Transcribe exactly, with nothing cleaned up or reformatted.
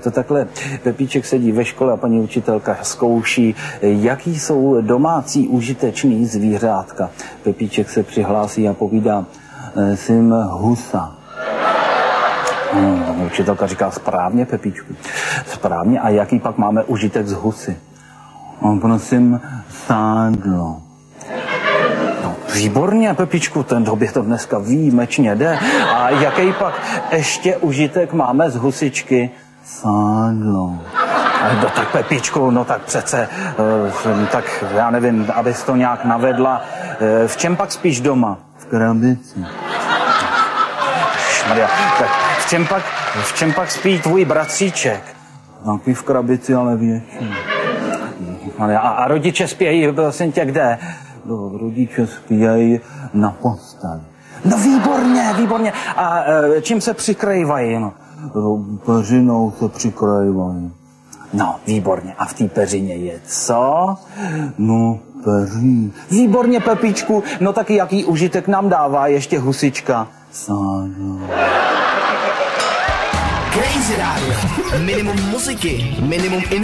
to takhle Pepíček sedí ve škole a paní učitelka zkouší, jaký jsou domácí užitečný zvířátka. Pepíček se přihlásí a povídá, jsem husa. Hmm, učitelka říká, správně, Pepíčku, správně. A jaký pak máme užitek z husy? No, prosím, sádlo. No, výborně, Pepíčku, ten době to dneska výjimečně jde. A jaký pak ještě užitek máme z husičky? Sádlo. No tak, Pepíčku, no tak přece, tak já nevím, abys to nějak navedla. V čem pak spíš doma? V krabici. Maria, tak v čem pak, v čem pak spí tvůj bratříček? Taky v krabici, ale větší. Maria, a, a rodiče spějí, prosím tě, kde? No, rodiče spějí na posteli. No výborně, výborně. A e, čím se přikrývají? No, peřinou se přikrývají. No, výborně. A v té peřině je co? No, peří. Výborně, Pepíčku. No tak jaký užitek nám dává ještě husička? Sádlo. Crazy Radio. Minimum muziky, minimum